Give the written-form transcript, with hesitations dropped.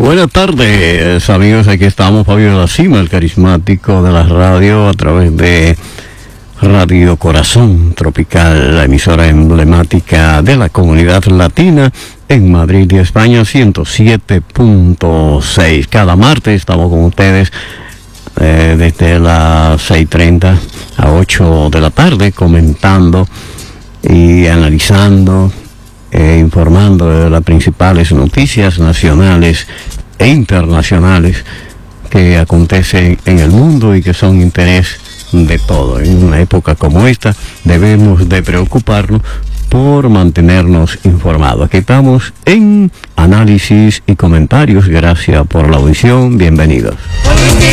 Buenas tardes, amigos. Aquí estamos, Fabio de la Cima, el carismático de la radio, a través de Radio Corazón Tropical, la emisora emblemática de la comunidad latina en Madrid y España, 107.6. Cada martes estamos con ustedes desde las 6:30 a 8 de la tarde, comentando y analizando informando de las principales noticias nacionales e internacionales que acontecen en el mundo y que son interés de todo. En una época como esta debemos de preocuparnos por mantenernos informados. Aquí estamos en análisis y comentarios. Gracias por la audición. Bienvenidos.